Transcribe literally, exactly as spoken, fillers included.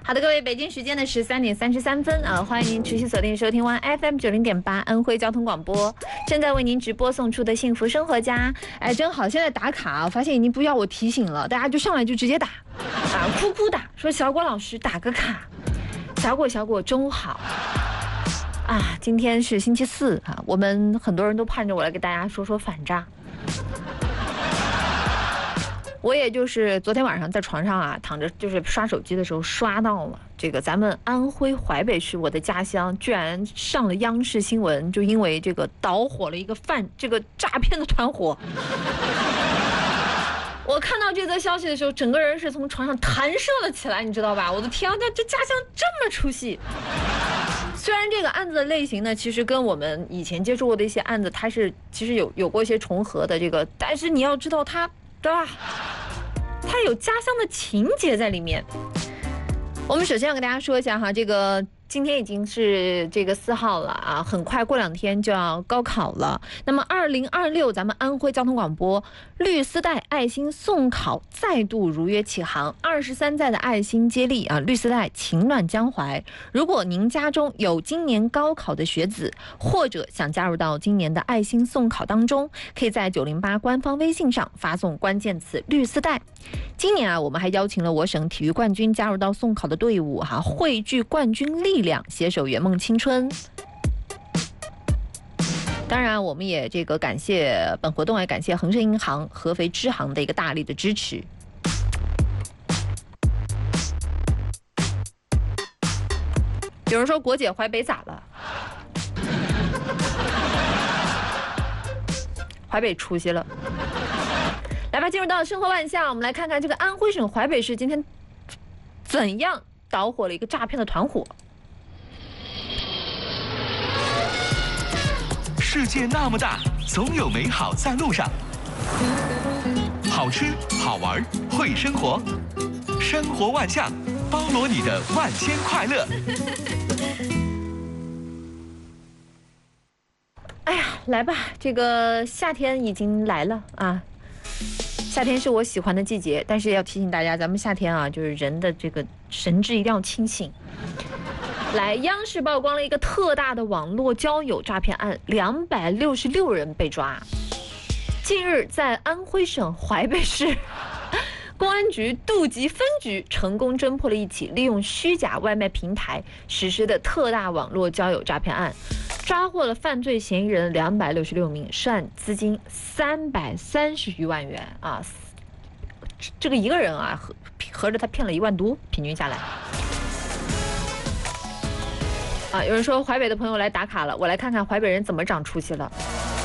好的，各位，北京时间的十三点三十三分啊，欢迎您持续锁定收听完 F M 九零点八安徽交通广播，正在为您直播送出的幸福生活家。哎，真好，现在打卡，我发现已经不要我提醒了，大家就上来就直接打，啊，哭哭打，说小果老师打个卡，小果小果中午好。啊，今天是星期四啊，我们很多人都盼着我来给大家说说反诈。我也就是昨天晚上在床上啊躺着，就是刷手机的时候刷到了这个咱们安徽淮北市，我的家乡，居然上了央视新闻，就因为这个导火了一个犯这个诈骗的团伙。我看到这则消息的时候，整个人是从床上弹射了起来，你知道吧？我的天啊，这这家乡这么出戏！虽然这个案子的类型呢，其实跟我们以前接触过的一些案子，它是其实有有过一些重合的这个，但是你要知道它，对吧？它有家乡的情节在里面。我们首先要跟大家说一下哈，这个今天已经是这个四号了啊，很快过两天就要高考了。那么二零二六咱们安徽交通广播绿丝带爱心送考再度如约启航，二十三载的爱心接力啊，绿丝带情暖江淮。如果您家中有今年高考的学子，或者想加入到今年的爱心送考当中，可以在九零八官方微信上发送关键词绿丝带。今年啊，我们还邀请了我省体育冠军加入到送考的队伍哈、啊，汇聚冠军力量，携手圆梦青春。当然，我们也这个感谢本活动，也感谢恒生银行合肥支行的一个大力的支持。有人说国姐淮北咋了？淮北出息了。来吧，进入到生活万象，我们来看看这个安徽省淮北市今天怎样导火了一个诈骗的团伙。 世界那么大，总有美好在路上。好吃、好玩、会生活，生活万象，包罗你的万千快乐。 哎呀，来吧，这个夏天已经来了啊！夏天是我喜欢的季节，但是要提醒大家，咱们夏天啊，就是人的这个神志一定要清醒。来，央视曝光了一个特大的网络交友诈骗案，两百六十六人被抓。近日，在安徽省淮北市公安局杜集分局成功侦破了一起利用虚假外卖平台实施的特大网络交友诈骗案，抓获了犯罪嫌疑人两百六十六名，涉案资金三百三十余万元啊！这个一个人啊，合合着他骗了一万多，平均下来。啊，有人说淮北的朋友来打卡了，我来看看淮北人怎么长出息了。